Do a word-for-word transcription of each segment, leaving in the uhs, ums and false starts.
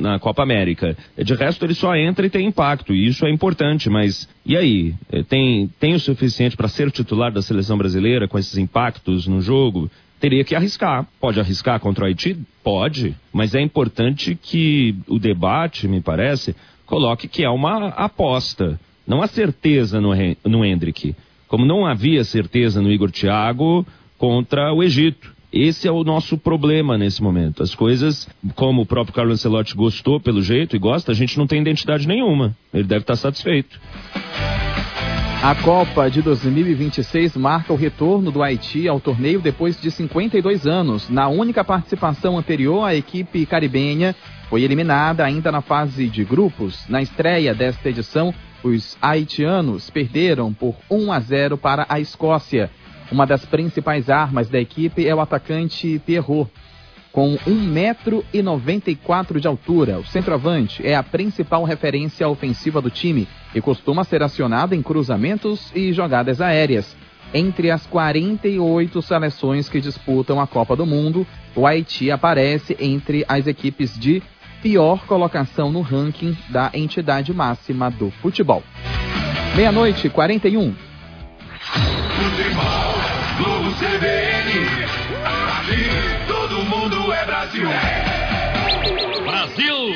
na Copa América. De resto, ele só entra e tem impacto, e isso é importante, mas e aí? Tem, tem o suficiente para ser titular da seleção brasileira com esses impactos no jogo? Teria que arriscar. Pode arriscar contra o Haiti? Pode, mas é importante que o debate, me parece, coloque que é uma aposta, não há certeza no, no Endrick, como não havia certeza no Igor Thiago contra o Egito. Esse é o nosso problema nesse momento. As coisas, como o próprio Carlo Ancelotti gostou pelo jeito e gosta, a gente não tem identidade nenhuma. Ele deve estar satisfeito. A Copa de dois mil e vinte e seis marca o retorno do Haiti ao torneio depois de cinquenta e dois anos. Na única participação anterior, a equipe caribenha foi eliminada ainda na fase de grupos. Na estreia desta edição, os haitianos perderam por um a zero para a Escócia. Uma das principais armas da equipe é o atacante Pierrot, com um metro e noventa e quatro de altura. O centroavante é a principal referência ofensiva do time e costuma ser acionado em cruzamentos e jogadas aéreas. Entre as quarenta e oito seleções que disputam a Copa do Mundo, o Haiti aparece entre as equipes de pior colocação no ranking da entidade máxima do futebol. Meia-noite, quarenta e um. Futebol, Globo C B N, aqui todo mundo é Brasil. Brasil!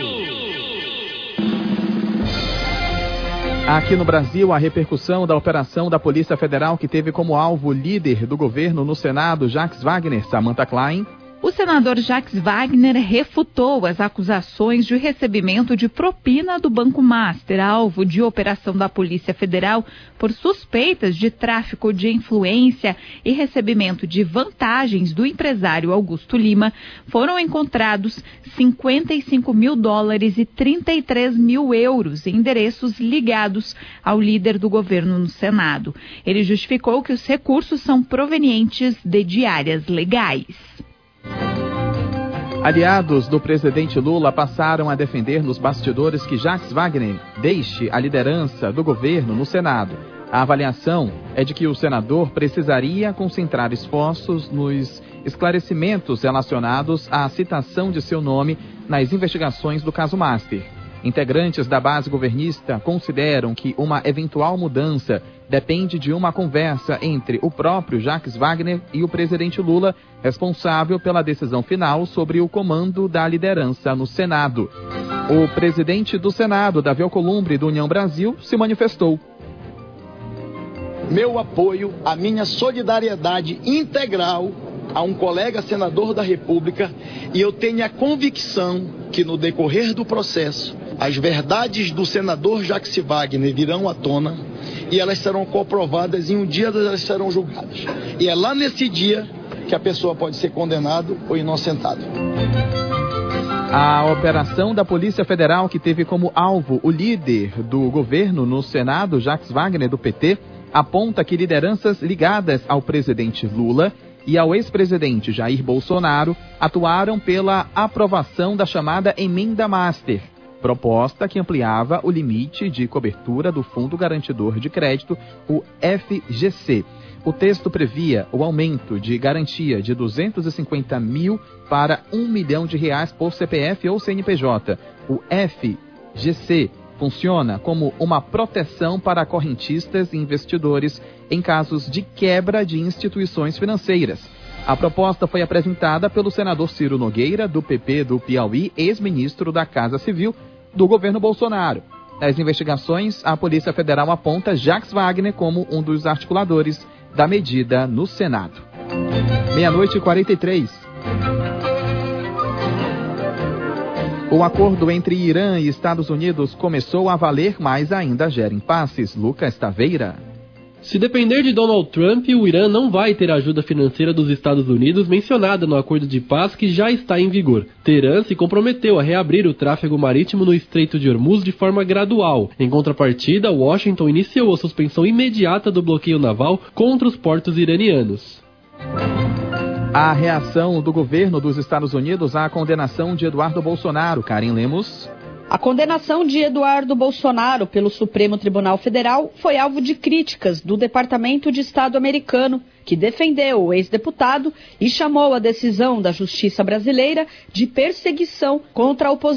Aqui no Brasil, a repercussão da operação da Polícia Federal que teve como alvo o líder do governo no Senado, Jacques Wagner, Samantha Klein. O senador Jacques Wagner refutou as acusações de recebimento de propina do Banco Master, alvo de operação da Polícia Federal por suspeitas de tráfico de influência e recebimento de vantagens do empresário Augusto Lima. Foram encontrados cinquenta e cinco mil dólares e trinta e três mil euros em endereços ligados ao líder do governo no Senado. Ele justificou que os recursos são provenientes de diárias legais. Aliados do presidente Lula passaram a defender nos bastidores que Jacques Wagner deixe a liderança do governo no Senado. A avaliação é de que o senador precisaria concentrar esforços nos esclarecimentos relacionados à citação de seu nome nas investigações do caso Master. Integrantes da base governista consideram que uma eventual mudança depende de uma conversa entre o próprio Jacques Wagner e o presidente Lula, responsável pela decisão final sobre o comando da liderança no Senado. O presidente do Senado, Davi Alcolumbre, do União Brasil, se manifestou. Meu apoio, a minha solidariedade integral a um colega senador da República, e eu tenho a convicção que no decorrer do processo as verdades do senador Jacques Wagner virão à tona e elas serão comprovadas e um dia elas serão julgadas. E é lá nesse dia que a pessoa pode ser condenada ou inocentada. A operação da Polícia Federal, que teve como alvo o líder do governo no Senado, Jacques Wagner, do P T, aponta que lideranças ligadas ao presidente Lula e ao ex-presidente Jair Bolsonaro atuaram pela aprovação da chamada Emenda Master, proposta que ampliava o limite de cobertura do Fundo Garantidor de Crédito, o F G C. O texto previa o aumento de garantia de duzentos e cinquenta mil para um milhão de reais por C P F ou C N P J. O F G C funciona como uma proteção para correntistas e investidores em casos de quebra de instituições financeiras. A proposta foi apresentada pelo senador Ciro Nogueira, do P P do Piauí, ex-ministro da Casa Civil do governo Bolsonaro. Nas investigações, a Polícia Federal aponta Jacques Wagner como um dos articuladores da medida no Senado. Meia-noite e quarenta e três. O acordo entre Irã e Estados Unidos começou a valer, mas ainda gera impasses. Lucas Taveira. Se depender de Donald Trump, o Irã não vai ter a ajuda financeira dos Estados Unidos mencionada no acordo de paz que já está em vigor. Teherã se comprometeu a reabrir o tráfego marítimo no Estreito de Hormuz de forma gradual. Em contrapartida, Washington iniciou a suspensão imediata do bloqueio naval contra os portos iranianos. A reação do governo dos Estados Unidos à condenação de Eduardo Bolsonaro. Karen Lemos. A condenação de Eduardo Bolsonaro pelo Supremo Tribunal Federal foi alvo de críticas do Departamento de Estado americano, que defendeu o ex-deputado e chamou a decisão da Justiça brasileira de perseguição contra a oposição.